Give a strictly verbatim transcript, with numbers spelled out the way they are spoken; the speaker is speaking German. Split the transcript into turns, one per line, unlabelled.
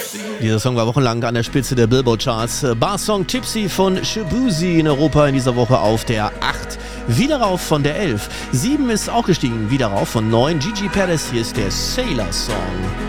Dieser Song war wochenlang an der Spitze der Billboard-Charts. Barsong Tipsy von Shaboozey in Europa in dieser Woche auf der acht. Wieder rauf von der elf. sieben ist auch gestiegen, wieder rauf von neun. Gigi Perez, hier ist der Sailor Song.